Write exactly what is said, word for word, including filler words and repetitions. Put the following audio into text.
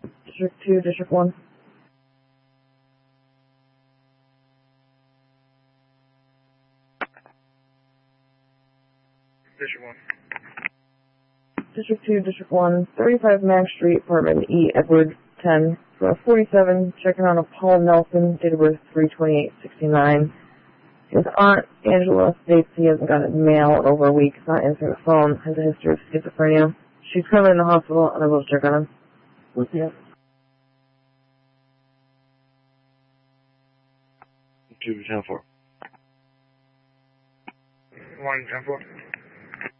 District two, District one. District one. District two, District one, thirty-five Mack Street, apartment E, Edward ten, for forty-seven, checking on a Paul Nelson, date of birth three twenty-eight sixty-nine. His aunt, Angela, states he hasn't gotten mail in over a week, is not answering the phone, has a history of schizophrenia. She's currently in the hospital, and I will check on him. What's the address? two ten four. one ten four.